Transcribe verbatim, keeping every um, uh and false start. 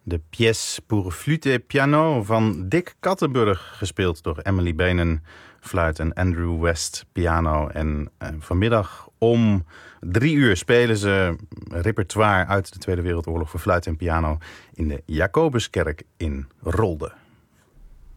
De pièce pour flûte et piano van Dick Kattenburg, gespeeld door Emily Benen, fluit en Andrew West, piano. En uh, vanmiddag om drie uur spelen ze repertoire uit de Tweede Wereldoorlog voor fluit en piano in de Jacobuskerk in Rolde.